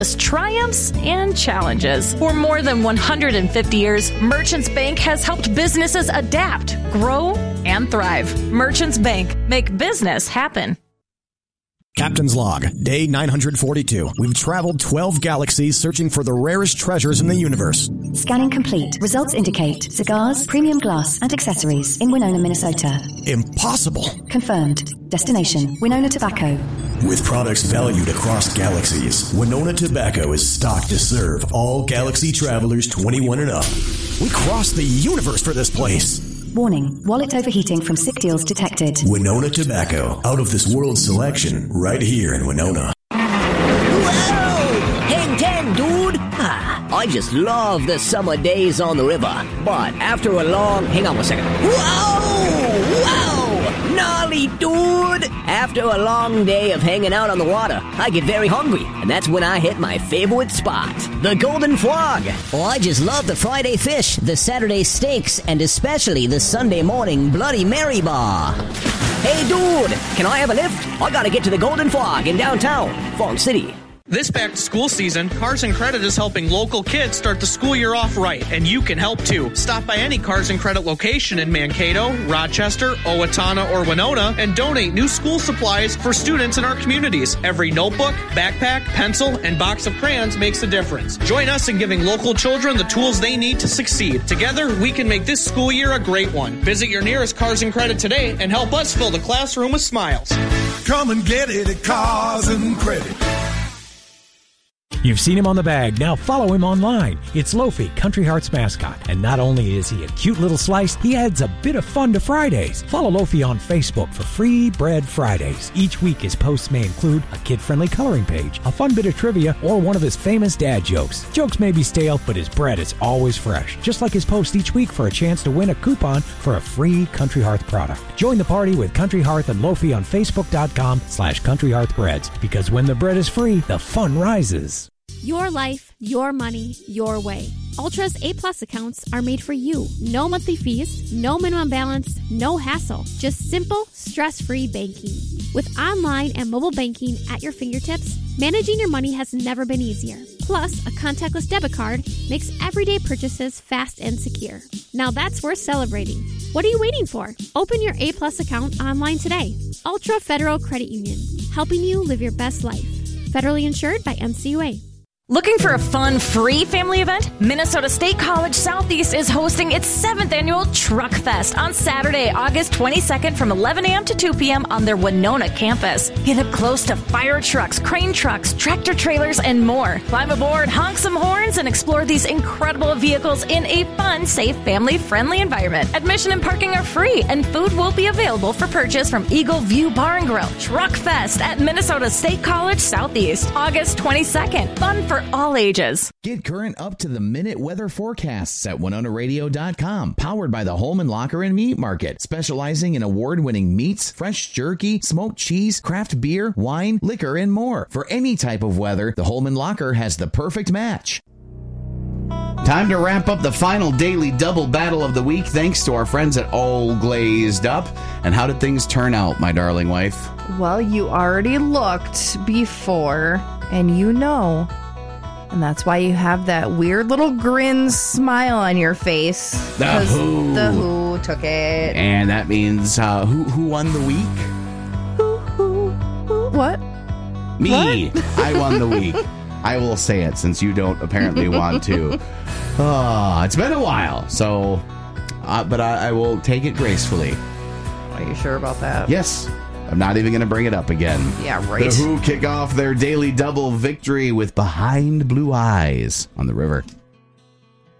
Triumphs and challenges. For more than 150 years, Merchants Bank has helped businesses adapt, grow, and thrive. Merchants Bank. Make business happen. Captain's Log, Day 942. We've traveled 12 galaxies searching for the rarest treasures in the universe. Scanning complete. Results indicate cigars, premium glass, and accessories in Winona, Minnesota. Impossible. Confirmed. Destination, Winona Tobacco. With products valued across galaxies, Winona Tobacco is stocked to serve all galaxy travelers 21 and up. We crossed the universe for this place. Warning, wallet overheating from sick deals detected. Winona Tobacco, out of this world selection, right here in Winona. Whoa! Hang 10, dude! I just love the summer days on the river. But after a long... Hang on one second. Whoa! Wow! Gnarly, dude! After a long day of hanging out on the water, I get very hungry, and that's when I hit my favorite spot, the Golden Frog. Oh, I just love the Friday fish, the Saturday steaks, and especially the Sunday morning Bloody Mary bar. Hey, dude, can I have a lift? I gotta get to the Golden Frog in downtown, Fong City. This back-to-school season, Cars and Credit is helping local kids start the school year off right, and you can help too. Stop by any Cars and Credit location in Mankato, Rochester, Owatonna, or Winona and donate new school supplies for students in our communities. Every notebook, backpack, pencil, and box of crayons makes a difference. Join us in giving local children the tools they need to succeed. Together, we can make this school year a great one. Visit your nearest Cars and Credit today and help us fill the classroom with smiles. Come and get it at Cars and Credit. You've seen him on the bag, now follow him online. It's Lofi, Country Heart's mascot. And not only is he a cute little slice, he adds a bit of fun to Fridays. Follow Lofi on Facebook for Free Bread Fridays. Each week his posts may include a kid-friendly coloring page, a fun bit of trivia, or one of his famous dad jokes. Jokes may be stale, but his bread is always fresh. Just like his post each week for a chance to win a coupon for a free Country Hearth product. Join the party with Country Hearth and Lofi on Facebook.com/Country Hearth Breads. Because when the bread is free, the fun rises. Your life, your money, your way. Ultra's A-Plus accounts are made for you. No monthly fees, no minimum balance, no hassle. Just simple, stress-free banking. With online and mobile banking at your fingertips, managing your money has never been easier. Plus, a contactless debit card makes everyday purchases fast and secure. Now that's worth celebrating. What are you waiting for? Open your A-Plus account online today. Ultra Federal Credit Union, helping you live your best life. Federally insured by NCUA. Looking for a fun, free family event? Minnesota State College Southeast is hosting its 7th annual Truck Fest on Saturday, August 22nd from 11 a.m. to 2 p.m. on their Winona campus. Get up close to fire trucks, crane trucks, tractor trailers, and more. Climb aboard, honk some horns, and explore these incredible vehicles in a fun, safe, family-friendly environment. Admission and parking are free, and food will be available for purchase from Eagle View Bar and Grill. Truck Fest at Minnesota State College Southeast, August 22nd. Fun for all ages. Get current up-to-the-minute weather forecasts at WinonaRadio.com. Powered by the Holman Locker and Meat Market, specializing in award-winning meats, fresh jerky, smoked cheese, craft beer, wine, liquor, and more. For any type of weather, the Holman Locker has the perfect match. Time to wrap up the final daily double battle of the week, thanks to our friends at All Glazed Up. And how did things turn out, my darling wife? Well, you already looked before, and you know. And that's why you have that weird little grin smile on your face. The Who took it. And that means who won the week? Who? What? Me. What? I won the week. I will say it since you don't apparently want to. It's been a while, so but I will take it gracefully. Are you sure about that? Yes. I'm not even going to bring it up again. Yeah, right. The Who kick off their daily double victory with Behind Blue Eyes on the river.